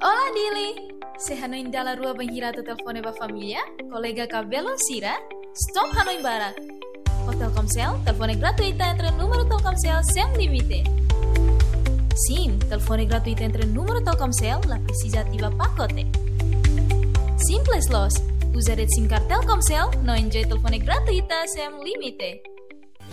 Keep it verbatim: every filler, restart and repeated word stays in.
Olá, Dili! Se Hanoi indala rua banhirata telefone ba família, colega cabelo Sira, stop Hanoi Barat. Hotel Telkomsel, telefone gratuita entre número Telkomsel sem limite. Sim, telefone gratuito entre número Telkomsel, la precisa ativa pacote. Simples los, usa rede SIM card Telkomsel, no enjoy telefone gratuita sem limite.